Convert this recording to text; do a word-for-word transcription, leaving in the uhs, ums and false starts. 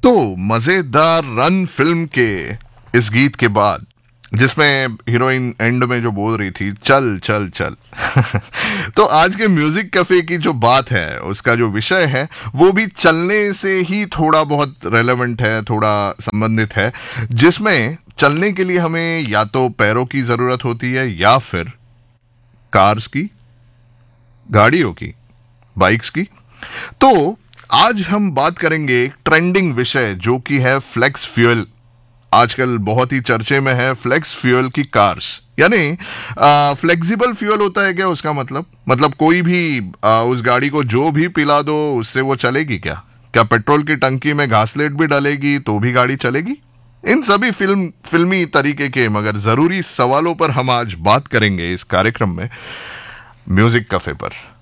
तो मजेदार run film के इस गीत के बाद, जिसमें हीरोइन एंड में जो बोल रही थी चल चल चल तो आज के म्यूजिक कैफे की जो बात है, उसका जो विषय है, वो भी चलने से ही थोड़ा बहुत रेलेवेंट है, थोड़ा संबंधित है, जिसमें चलने के लिए हमें या तो पैरों की जरूरत होती है या फिर कार्स की, गाड़ियों की, बाइक्स की। तो आज हम बात करेंगे एक ट्रेंडिंग विषय जो कि है फ्लेक्स फ्यूल। आजकल बहुत ही चर्चे में है फ्लेक्स फ्यूल की कार्स। यानी फ्लेक्सिबल फ्यूल होता है क्या उसका मतलब मतलब कोई भी आ, उस गाड़ी को जो भी पिला दो उससे वो चलेगी क्या? क्या पेट्रोल की टंकी में घासलेट भी डालेगी तो भी गाड़ी चलेगी? इन सभी फिल्म फिल्मी तरीके के मगर जरूरी सवालों पर हम आज बात करेंगे इस कार्यक्रम में, म्यूजिक कैफे पर।